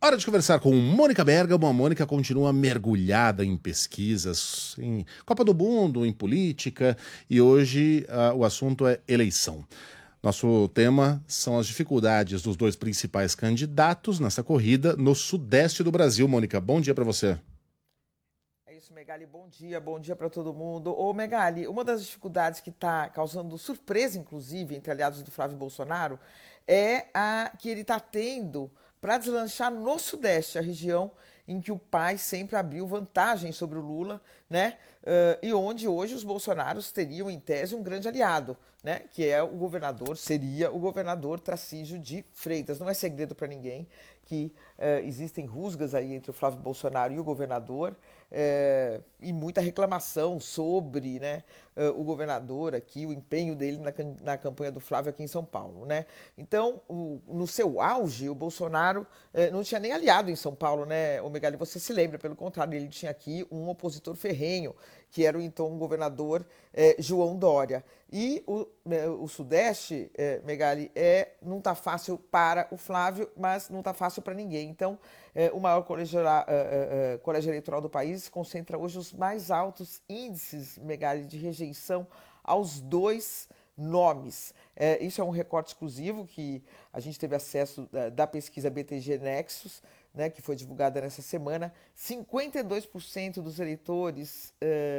Hora de conversar com Mônica Bergamo. A Mônica continua mergulhada em pesquisas, em Copa do Mundo, em política, e hoje o assunto é eleição. Nosso tema são as dificuldades dos dois principais candidatos nessa corrida no sudeste do Brasil. Mônica, bom dia para você. É isso, Megali, bom dia para todo mundo. Ô, Megali, uma das dificuldades que está causando surpresa, inclusive, entre aliados do Flávio Bolsonaro, é a que ele está tendo para deslanchar no Sudeste, a região em que o pai sempre abriu vantagem sobre o Lula, né? E onde hoje os bolsonaros teriam, em tese, um grande aliado, né? Que é o governador, seria o governador Tarcísio de Freitas. Não é segredo para ninguém que existem rusgas aí entre o Flávio Bolsonaro e o governador, e muita reclamação sobre, né, o governador aqui, o empenho dele na campanha do Flávio aqui em São Paulo, né? Então, no seu auge, o Bolsonaro não tinha nem aliado em São Paulo, né, ô Megali? Você se lembra, pelo contrário, ele tinha aqui um opositor ferrenho, que era o então governador João Dória. E o Sudeste, Megali, não está fácil para o Flávio, mas não está fácil para ninguém. Então, o maior colégio eleitoral do país concentra hoje os mais altos índices, Megali, de rejeição aos dois nomes. Isso é um recorte exclusivo que a gente teve acesso da pesquisa BTG Nexus, né, que foi divulgada nessa semana. 52% dos eleitores,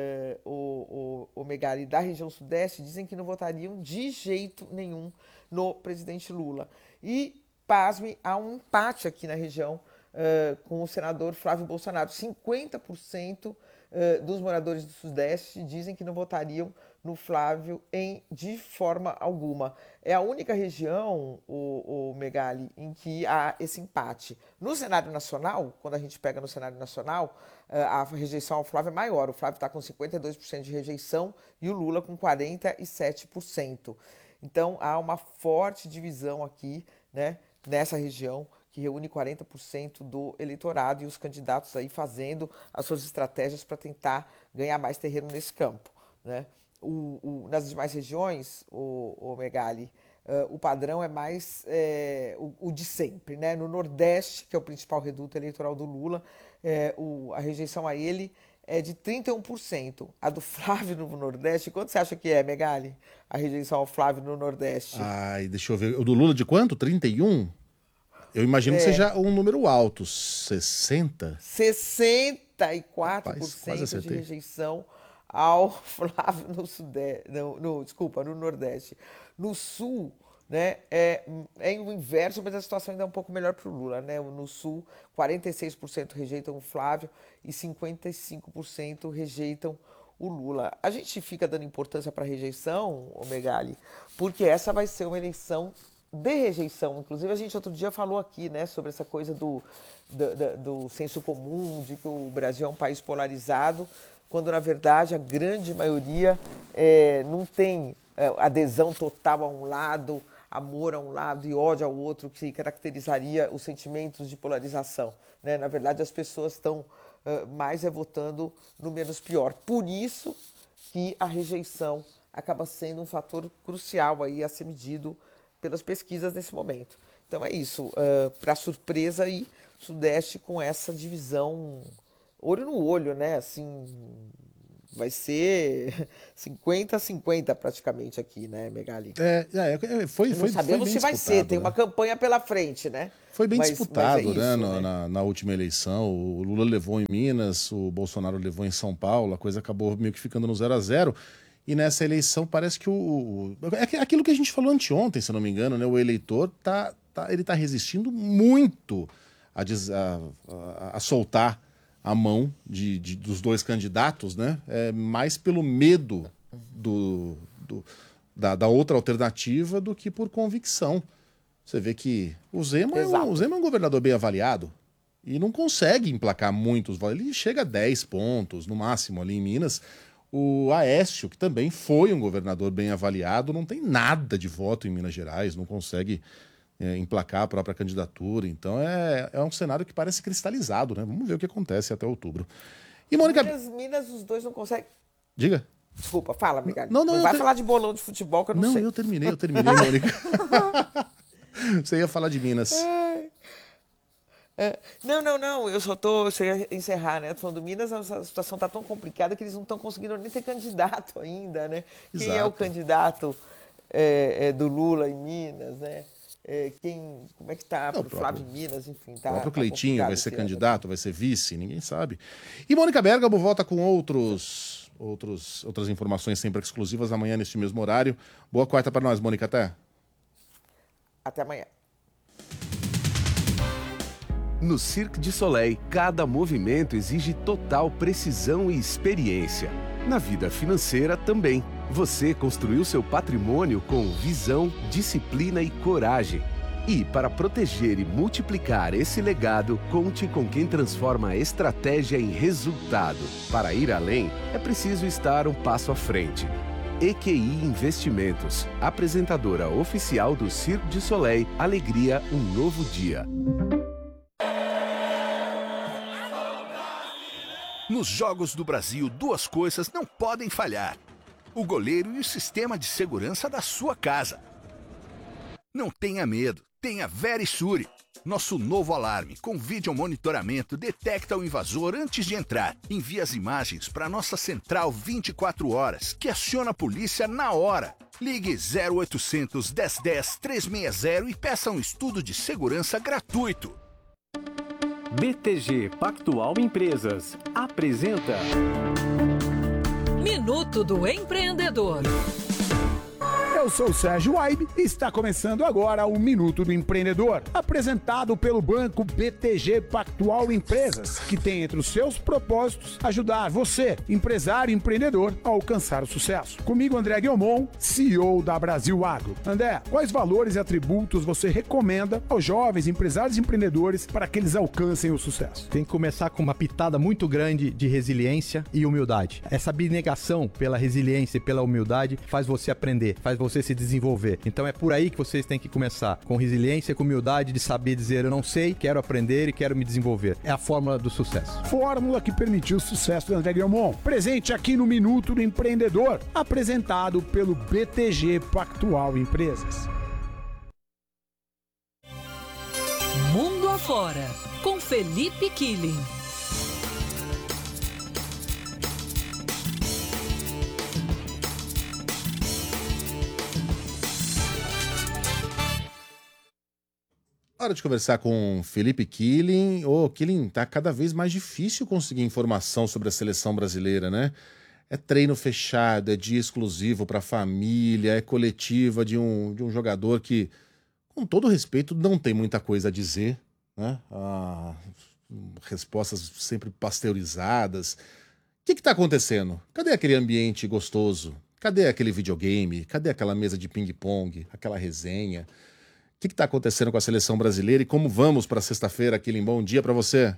o Megali, da região sudeste, dizem que não votariam de jeito nenhum no presidente Lula. E, pasme, há um empate aqui na região com o senador Flávio Bolsonaro. 50% dos moradores do Sudeste dizem que não votariam no Flávio de forma alguma. É a única região, o Megali, em que há esse empate. No cenário nacional, quando a gente pega no cenário nacional, a rejeição ao Flávio é maior. O Flávio está com 52% de rejeição e o Lula com 47%. Então, há uma forte divisão aqui, né, nessa região, que reúne 40% do eleitorado, e os candidatos aí fazendo as suas estratégias para tentar ganhar mais terreno nesse campo, né? Nas demais regiões, o Megali, o padrão é mais o de sempre, né? No Nordeste, que é o principal reduto eleitoral do Lula, a rejeição a ele é de 31%. A do Flávio no Nordeste, quanto você acha que é, Megali? A rejeição ao Flávio no Nordeste? Ai, deixa eu ver. O do Lula de quanto? 31? Eu imagino que seja um número alto. 60? 64% Rapaz, quase de acertei. rejeição ao Flávio no Sudeste, desculpa, no Nordeste. No Sul, né, é o inverso, mas a situação ainda é um pouco melhor para o Lula, né? No Sul, 46% rejeitam o Flávio e 55% rejeitam o Lula. A gente fica dando importância para a rejeição, ô Megali, porque essa vai ser uma eleição de rejeição. Inclusive, a gente outro dia falou aqui, né, sobre essa coisa do senso comum, de que o Brasil é um país polarizado, quando, na verdade, a grande maioria não tem adesão total a um lado, amor a um lado e ódio ao outro, que caracterizaria os sentimentos de polarização, né? Na verdade, as pessoas estão mais votando no menos pior. Por isso que a rejeição acaba sendo um fator crucial aí a ser medido pelas pesquisas nesse momento. Então é isso, para surpresa aí, Sudeste com essa divisão olho no olho, né? Assim, vai ser 50-50 praticamente aqui, né, Megali? Foi Não sabemos bem se vai disputado, ser, tem né? uma campanha pela frente, né? Foi bem Mas é disputado, né, isso, né? na última eleição. O Lula levou em Minas, o Bolsonaro levou em São Paulo, a coisa acabou meio que ficando no 0-0. E nessa eleição parece que é aquilo que a gente falou anteontem, se não me engano, né? O eleitor ele tá resistindo muito a soltar a mão dos dois candidatos, né? Mais pelo medo da outra alternativa do que por convicção. Você vê que o Zema é um governador bem avaliado e não consegue emplacar muitos votos. Ele chega a 10 pontos, no máximo, ali em Minas. O Aécio, que também foi um governador bem avaliado, não tem nada de voto em Minas Gerais, não consegue emplacar a própria candidatura. Então é um cenário que parece cristalizado, né? Vamos ver o que acontece até outubro. E Mônica... Minas, os dois não conseguem... Diga. Desculpa, fala, Megali. Não vai falar de bolão de futebol que eu não sei. Não, eu terminei, Mônica. Você ia falar de Minas. Não. Eu só tô. Você ia encerrar, né? Tô falando do Minas, a situação tá tão complicada que eles não estão conseguindo nem ter candidato ainda, né? Quem é o Exato. candidato do Lula em Minas, né? Como é que tá É o pro próprio, Flávio em Minas? Enfim, o próprio tá Cleitinho complicado vai ser esse ano aqui. candidato, vai ser vice, ninguém sabe. E Mônica Bergamo volta com outras informações sempre exclusivas amanhã neste mesmo horário. Boa quarta para nós, Mônica, até. Até amanhã. No Cirque du Soleil, cada movimento exige total precisão e experiência. Na vida financeira também. Você construiu seu patrimônio com visão, disciplina e coragem. E para proteger e multiplicar esse legado, conte com quem transforma a estratégia em resultado. Para ir além, é preciso estar um passo à frente. EQI Investimentos, apresentadora oficial do Cirque du Soleil, Alegria, um novo dia. Nos Jogos do Brasil, duas coisas não podem falhar: o goleiro e o sistema de segurança da sua casa. Não tenha medo, tenha Verisure. Nosso novo alarme com vídeo monitoramento detecta o invasor antes de entrar. Envia as imagens para nossa central 24 horas, que aciona a polícia na hora. Ligue 0800 1010 360 e peça um estudo de segurança gratuito. BTG Pactual Empresas apresenta Minuto do Empreendedor. Eu sou o Sérgio Waibe e está começando agora o Minuto do Empreendedor, apresentado pelo banco BTG Pactual Empresas, que tem entre os seus propósitos ajudar você, empresário e empreendedor, a alcançar o sucesso. Comigo, André Guilmon, CEO da Brasil Agro. André, quais valores e atributos você recomenda aos jovens empresários e empreendedores para que eles alcancem o sucesso? Tem que começar com uma pitada muito grande de resiliência e humildade. Essa abnegação pela resiliência e pela humildade faz você aprender, faz você se desenvolver. Então é por aí que vocês têm que começar, com resiliência, com humildade de saber dizer eu não sei, quero aprender e quero me desenvolver. É a fórmula do sucesso. Fórmula que permitiu o sucesso do André Guilmon. Presente aqui no Minuto do Empreendedor, apresentado pelo BTG Pactual Empresas. Mundo afora, com Felipe Killing. Hora de conversar com Felipe Killing. Ô, Killing, tá cada vez mais difícil conseguir informação sobre a seleção brasileira, né? É treino fechado, é dia exclusivo para a família, é coletiva de um jogador que, com todo respeito, não tem muita coisa a dizer, né? Respostas sempre pasteurizadas. O que que tá acontecendo? Cadê aquele ambiente gostoso? Cadê aquele videogame? Cadê aquela mesa de ping-pong? Aquela resenha? O que está acontecendo com a seleção brasileira e como vamos para sexta-feira, Killing? Bom dia para você.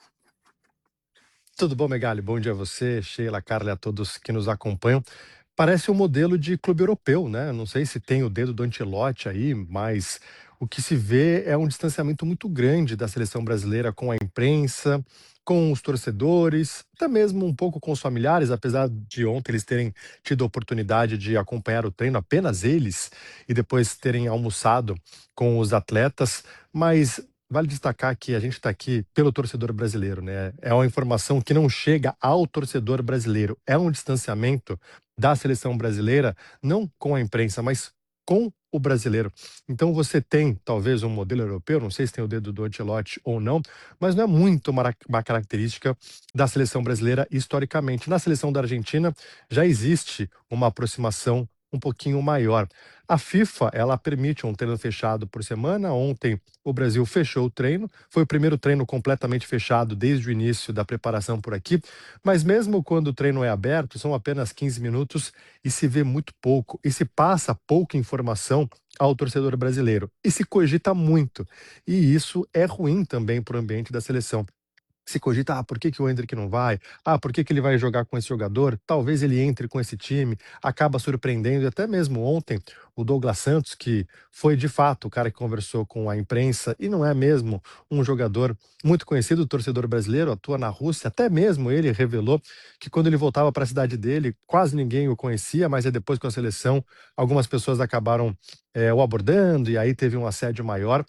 Tudo bom, Megali? Bom dia a você, Sheila, Carla e a todos que nos acompanham. Parece um modelo de clube europeu, né? Não sei se tem o dedo do Ancelotti aí, mas o que se vê é um distanciamento muito grande da seleção brasileira com a imprensa, com os torcedores, até mesmo um pouco com os familiares, apesar de ontem eles terem tido a oportunidade de acompanhar o treino, apenas eles, e depois terem almoçado com os atletas, mas vale destacar que a gente está aqui pelo torcedor brasileiro, né? É uma informação que não chega ao torcedor brasileiro, é um distanciamento da seleção brasileira, não com a imprensa, mas com o brasileiro. Então você tem talvez um modelo europeu, não sei se tem o dedo do Ancelotti ou não, mas não é muito uma característica da seleção brasileira historicamente. Na seleção da Argentina já existe uma aproximação um pouquinho maior. A FIFA, ela permite um treino fechado por semana. Ontem o Brasil fechou o treino, foi o primeiro treino completamente fechado desde o início da preparação por aqui, mas mesmo quando o treino é aberto, são apenas 15 minutos e se vê muito pouco, e se passa pouca informação ao torcedor brasileiro, e se cogita muito, e isso é ruim também para o ambiente da seleção. Se cogita, por que que o Endrick não vai? Por que que ele vai jogar com esse jogador? Talvez ele entre com esse time, acaba surpreendendo, e até mesmo ontem, o Douglas Santos, que foi de fato o cara que conversou com a imprensa, e não é mesmo um jogador muito conhecido do torcedor brasileiro, atua na Rússia, até mesmo ele revelou que quando ele voltava para a cidade dele, quase ninguém o conhecia, mas é depois com a seleção, algumas pessoas acabaram o abordando, e aí teve um assédio maior,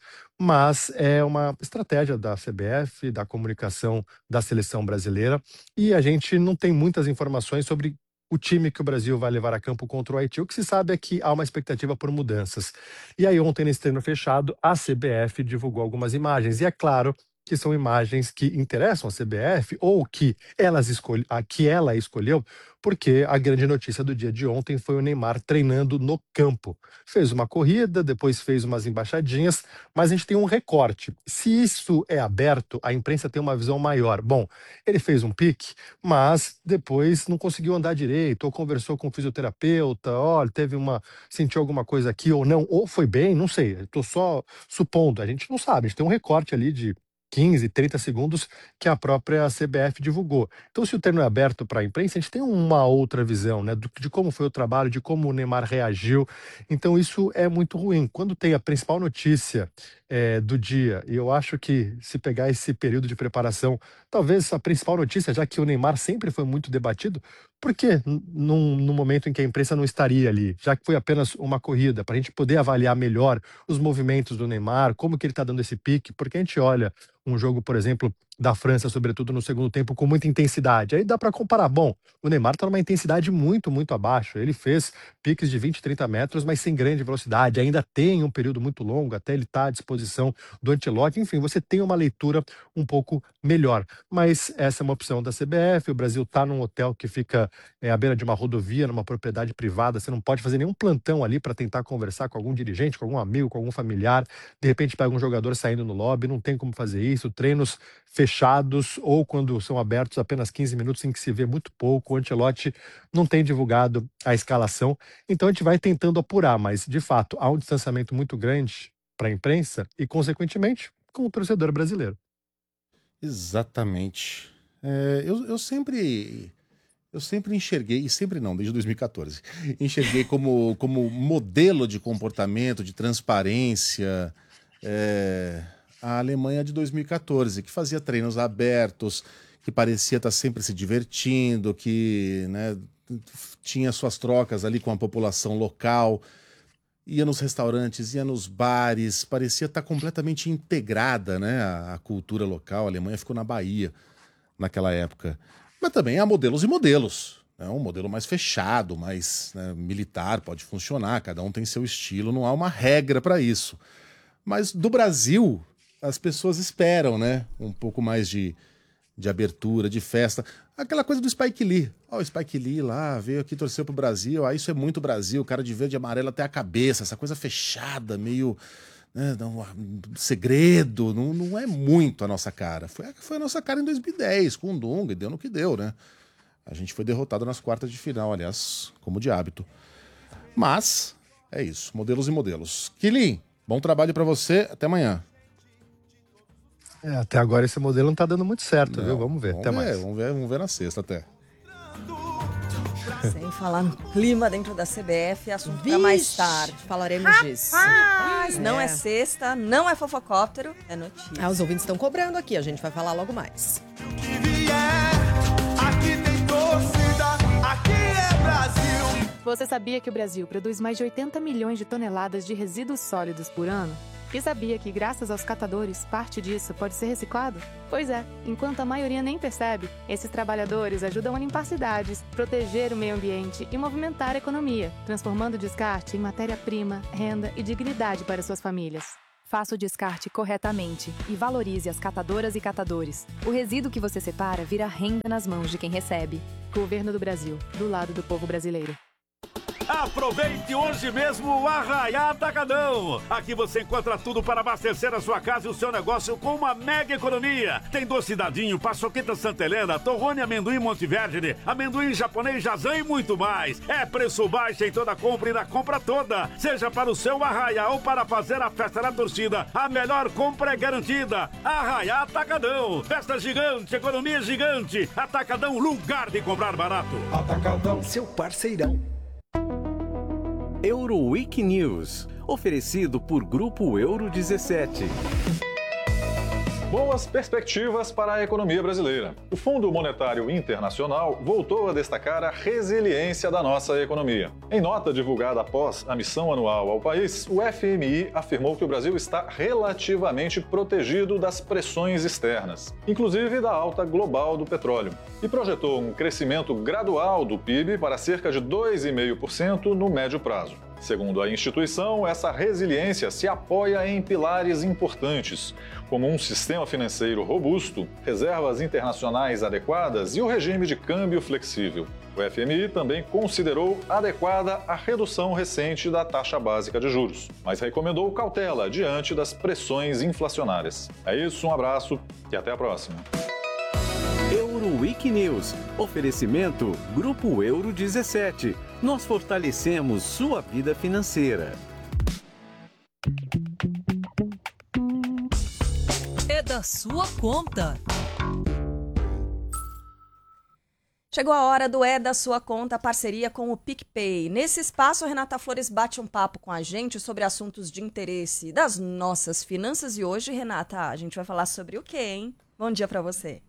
mas é uma estratégia da CBF, da comunicação da seleção brasileira, e a gente não tem muitas informações sobre o time que o Brasil vai levar a campo contra o Haiti. O que se sabe é que há uma expectativa por mudanças. E aí ontem, nesse treino fechado, a CBF divulgou algumas imagens, e é claro que são imagens que interessam a CBF ou que ela escolheu, porque a grande notícia do dia de ontem foi o Neymar treinando no campo. Fez uma corrida, depois fez umas embaixadinhas, mas a gente tem um recorte. Se isso é aberto, a imprensa tem uma visão maior. Bom, ele fez um pique, mas depois não conseguiu andar direito, ou conversou com o fisioterapeuta, sentiu alguma coisa aqui ou não, ou foi bem, não sei, estou só supondo, a gente não sabe, a gente tem um recorte ali de 15, 30 segundos que a própria CBF divulgou. Então, se o treino é aberto para a imprensa, a gente tem uma outra visão, né, de como foi o trabalho, de como o Neymar reagiu. Então, isso é muito ruim. Quando tem a principal notícia do dia, e eu acho que se pegar esse período de preparação, talvez a principal notícia, já que o Neymar sempre foi muito debatido, por que no momento em que a imprensa não estaria ali, já que foi apenas uma corrida, para a gente poder avaliar melhor os movimentos do Neymar, como que ele está dando esse pique, porque a gente olha um jogo, por exemplo, da França, sobretudo no segundo tempo, com muita intensidade. Aí dá para comparar. Bom, o Neymar está numa intensidade muito, muito abaixo. Ele fez piques de 20, 30 metros, mas sem grande velocidade. Ainda tem um período muito longo, até ele estar à disposição do Ancelotti. Enfim, você tem uma leitura um pouco melhor. Mas essa é uma opção da CBF. O Brasil está num hotel que fica à beira de uma rodovia, numa propriedade privada. Você não pode fazer nenhum plantão ali para tentar conversar com algum dirigente, com algum amigo, com algum familiar. De repente pega um jogador saindo no lobby. Não tem como fazer isso. Treinos fechados ou quando são abertos apenas 15 minutos em que se vê muito pouco. O Ancelotti não tem divulgado a escalação, então a gente vai tentando apurar, mas de fato há um distanciamento muito grande para a imprensa e consequentemente com o torcedor brasileiro. Exatamente. Eu sempre enxerguei, e sempre não, desde 2014, enxerguei como modelo de comportamento, de transparência, a Alemanha de 2014, que fazia treinos abertos, que parecia estar sempre se divertindo, que, né, tinha suas trocas ali com a população local, ia nos restaurantes, ia nos bares, parecia estar completamente integrada, né, à cultura local. A Alemanha ficou na Bahia naquela época. Mas também há modelos e modelos. Né? Um modelo mais fechado, mais, né, militar, pode funcionar, cada um tem seu estilo, não há uma regra para isso. Mas do Brasil, as pessoas esperam, né, um pouco mais de abertura, de festa. Aquela coisa do Spike Lee. O Spike Lee lá, veio aqui, torceu pro Brasil. Isso é muito Brasil, cara de verde e amarelo até a cabeça, essa coisa fechada, meio, né, segredo. Não é muito a nossa cara. Foi a nossa cara em 2010, com o Dunga, e deu no que deu, né? A gente foi derrotado nas quartas de final, aliás, como de hábito. Mas, é isso, modelos e modelos. Kilin, bom trabalho para você, até amanhã. Até agora esse modelo não tá dando muito certo, viu? Vamos ver, até mais. Vamos ver na sexta até. Sem falar no clima dentro da CBF, assunto para mais tarde. Falaremos disso. Mas não é sexta, não é fofocóptero, é notícia. Os ouvintes estão cobrando aqui, a gente vai falar logo mais. Aqui tem torcida, aqui é Brasil. Você sabia que o Brasil produz mais de 80 milhões de toneladas de resíduos sólidos por ano? E sabia que, graças aos catadores, parte disso pode ser reciclado? Pois é, enquanto a maioria nem percebe, esses trabalhadores ajudam a limpar cidades, proteger o meio ambiente e movimentar a economia, transformando o descarte em matéria-prima, renda e dignidade para suas famílias. Faça o descarte corretamente e valorize as catadoras e catadores. O resíduo que você separa vira renda nas mãos de quem recebe. Governo do Brasil, do lado do povo brasileiro. Aproveite hoje mesmo o Arraiá Atacadão. Aqui você encontra tudo para abastecer a sua casa e o seu negócio com uma mega economia. Tem doce dadinho, paçoqueta Santa Helena, torrone amendoim Monte Verde, amendoim japonês Jazan e muito mais. É preço baixo em toda compra e na compra toda. Seja para o seu Arraiá ou para fazer a festa da torcida, a melhor compra é garantida. Arraiá Atacadão. Festa gigante, economia gigante. Atacadão, lugar de comprar barato. Atacadão, seu parceirão. Euroweek News, oferecido por Grupo Euro 17. Boas perspectivas para a economia brasileira. O Fundo Monetário Internacional voltou a destacar a resiliência da nossa economia. Em nota divulgada após a missão anual ao país, o FMI afirmou que o Brasil está relativamente protegido das pressões externas, inclusive da alta global do petróleo, e projetou um crescimento gradual do PIB para cerca de 2,5% no médio prazo. Segundo a instituição, essa resiliência se apoia em pilares importantes, como um sistema financeiro robusto, reservas internacionais adequadas e o regime de câmbio flexível. O FMI também considerou adequada a redução recente da taxa básica de juros, mas recomendou cautela diante das pressões inflacionárias. É isso, um abraço e até a próxima. Euroweek News. Oferecimento Grupo Euro 17. Nós fortalecemos sua vida financeira. É da sua conta. Chegou a hora do É da Sua Conta, parceria com o PicPay. Nesse espaço, a Renata Flores bate um papo com a gente sobre assuntos de interesse das nossas finanças. E hoje, Renata, a gente vai falar sobre o quê, hein? Bom dia para você.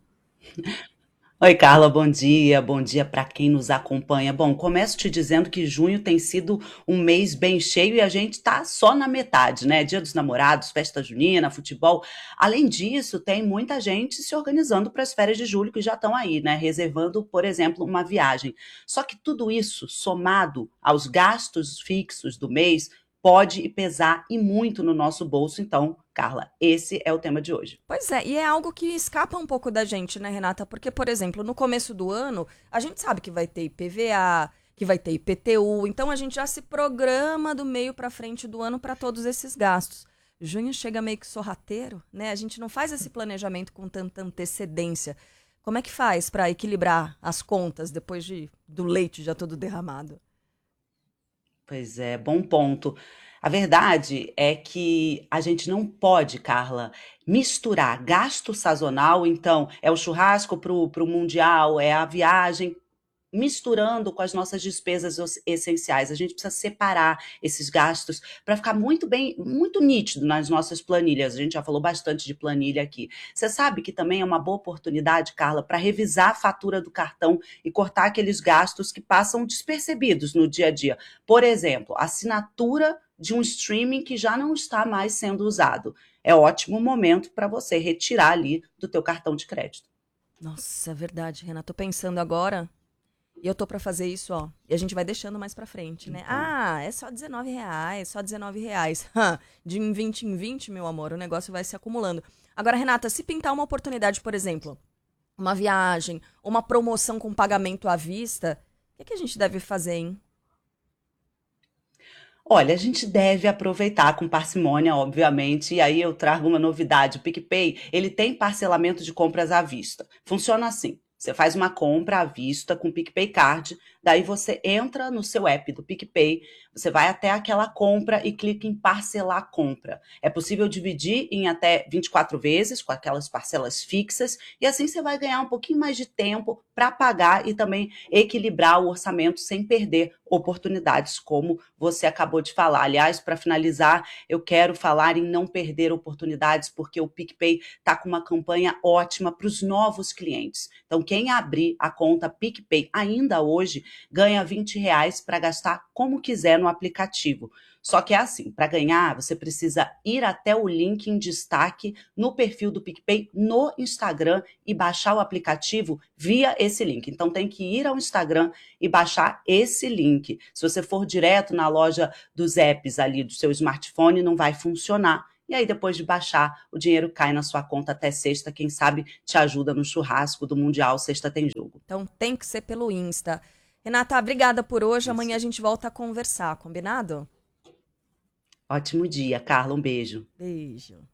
Oi, Carla, bom dia para quem nos acompanha. Bom, começo te dizendo que junho tem sido um mês bem cheio e a gente tá só na metade, né? Dia dos Namorados, festa junina, futebol. Além disso, tem muita gente se organizando para as férias de julho que já estão aí, né? Reservando, por exemplo, uma viagem. Só que tudo isso, somado aos gastos fixos do mês, pode pesar e muito no nosso bolso. Então, Carla, esse é o tema de hoje. Pois é, e é algo que escapa um pouco da gente, né, Renata? Porque, por exemplo, no começo do ano, a gente sabe que vai ter IPVA, que vai ter IPTU, então a gente já se programa do meio para frente do ano para todos esses gastos. Junho chega meio que sorrateiro, né? A gente não faz esse planejamento com tanta antecedência. Como é que faz para equilibrar as contas depois do leite já todo derramado? Pois é, bom ponto. A verdade é que a gente não pode, Carla, misturar gasto sazonal, então é o churrasco pro Mundial, é a viagem, misturando com as nossas despesas essenciais. A gente precisa separar esses gastos para ficar muito nítido nas nossas planilhas. A gente já falou bastante de planilha aqui. Você sabe que também é uma boa oportunidade, Carla, para revisar a fatura do cartão e cortar aqueles gastos que passam despercebidos no dia a dia. Por exemplo, assinatura de um streaming que já não está mais sendo usado. É ótimo momento para você retirar ali do teu cartão de crédito. Nossa, é verdade, Renata. Tô pensando agora... E eu tô pra fazer isso, ó. E a gente vai deixando mais pra frente, né? Ah, é só R$19, só R$19. De 20 em 20, meu amor, o negócio vai se acumulando. Agora, Renata, se pintar uma oportunidade, por exemplo, uma viagem, uma promoção com pagamento à vista, o que a gente deve fazer, hein? Olha, a gente deve aproveitar com parcimônia, obviamente, e aí eu trago uma novidade. O PicPay, ele tem parcelamento de compras à vista. Funciona assim. Você faz uma compra à vista com o PicPay Card, daí você entra no seu app do PicPay, você vai até aquela compra e clica em parcelar a compra. É possível dividir em até 24 vezes, com aquelas parcelas fixas, e assim você vai ganhar um pouquinho mais de tempo para pagar e também equilibrar o orçamento sem perder oportunidades, como você acabou de falar. Aliás, para finalizar, eu quero falar em não perder oportunidades, porque o PicPay está com uma campanha ótima para os novos clientes. Então, quem abrir a conta PicPay ainda hoje, ganha R$20 para gastar como quiser no aplicativo. Só que é assim, para ganhar, você precisa ir até o link em destaque no perfil do PicPay no Instagram e baixar o aplicativo via esse link. Então tem que ir ao Instagram e baixar esse link. Se você for direto na loja dos apps ali do seu smartphone, não vai funcionar. E aí, depois de baixar, o dinheiro cai na sua conta até sexta. Quem sabe te ajuda no churrasco do Mundial. Sexta tem jogo. Então tem que ser pelo Insta. Renata, obrigada por hoje. Amanhã a gente volta a conversar, combinado? Ótimo dia, Carla. Um beijo. Beijo.